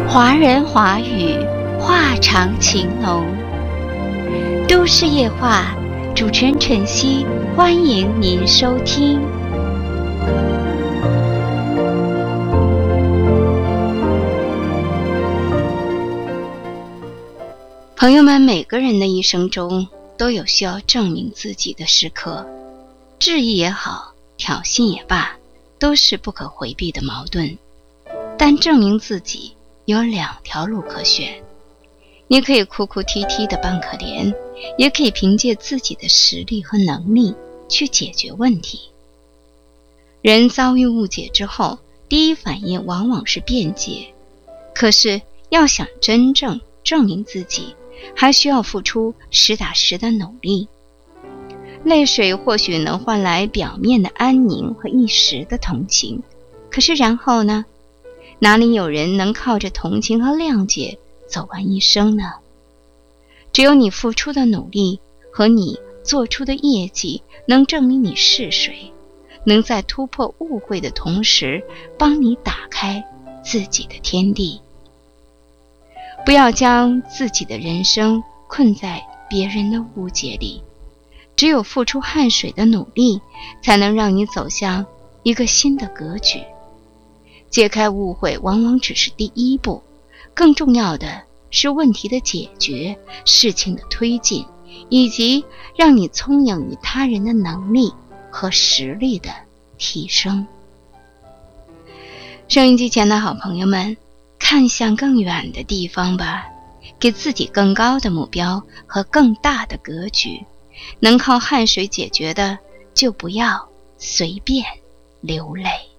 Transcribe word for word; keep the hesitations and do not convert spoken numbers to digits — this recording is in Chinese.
华人华语，话长情浓。都市夜话，主持人晨曦，欢迎您收听。朋友们，每个人的一生中都有需要证明自己的时刻，质疑也好，挑衅也罢，都是不可回避的矛盾。但证明自己有两条路可选，你可以哭哭啼啼的扮可怜，也可以凭借自己的实力和能力去解决问题。人遭遇误解之后，第一反应往往是辩解，可是要想真正证明自己，还需要付出实打实的努力。泪水或许能换来表面的安宁和一时的同情，可是然后呢？哪里有人能靠着同情和谅解走完一生呢？只有你付出的努力和你做出的业绩能证明你是谁，能在突破误会的同时帮你打开自己的天地。不要将自己的人生困在别人的误解里，只有付出汗水的努力，才能让你走向一个新的格局。解开误会往往只是第一步，更重要的是问题的解决，事情的推进，以及让你聪颖于他人的能力和实力的提升。收音机前的好朋友们，看向更远的地方吧，给自己更高的目标和更大的格局。能靠汗水解决的，就不要随便流泪。